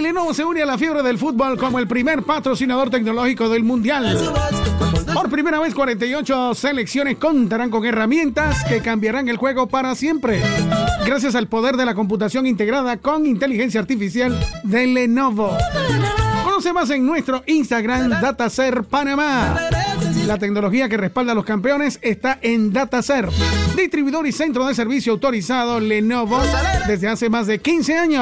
Lenovo se une a la fiebre del fútbol como el primer patrocinador tecnológico del Mundial. Por primera vez, 48 selecciones contarán con herramientas que cambiarán el juego para siempre. Gracias al poder de la computación integrada con inteligencia artificial de Lenovo. Conoce más en nuestro Instagram, DataSer Panamá. La tecnología que respalda a los campeones está en DataSer, distribuidor y centro de servicio autorizado Lenovo desde hace más de 15 años.